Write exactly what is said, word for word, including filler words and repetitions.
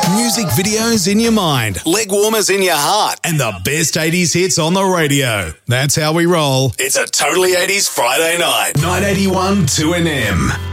Music videos in your mind, leg warmers in your heart, and the best eighties hits on the radio. That's how we roll. It's a Totally eighties Friday night. nine eighty-one two N M.